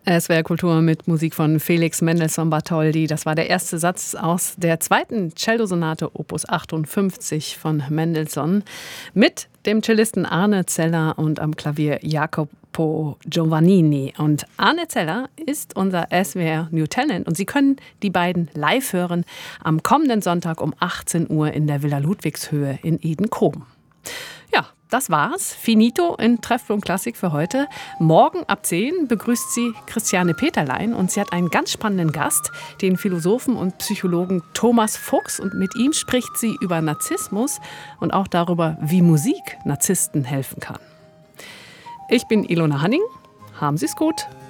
SWR Kultur mit Musik von Felix Mendelssohn Bartholdy. Das war der erste Satz aus der zweiten Cellosonate Opus 58 von Mendelssohn mit dem Cellisten Arne Zeller und am Klavier Jacopo Giovannini. Und Arne Zeller ist unser SWR New Talent und Sie können die beiden live hören am kommenden Sonntag um 18 Uhr in der Villa Ludwigshöhe in Edenkoben. Ja, das war's. Finito in Treffpunkt Klassik für heute. Morgen ab 10 begrüßt sie Christiane Peterlein und sie hat einen ganz spannenden Gast, den Philosophen und Psychologen Thomas Fuchs. Und mit ihm spricht sie über Narzissmus und auch darüber, wie Musik Narzissten helfen kann. Ich bin Ilona Hanning. Haben Sie es gut.